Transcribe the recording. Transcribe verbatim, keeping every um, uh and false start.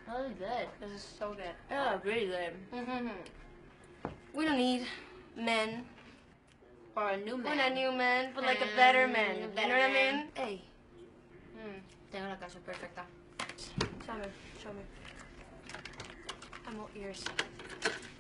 Really good. This is so good. Oh, really good. Mm-hmm. We don't need men. Or a new man. Not a new man, but like a Mm, better man. a You better know what I man. mean? Hey. Mm. Tengo la casa perfecta. Show me. Show me. I'm all ears.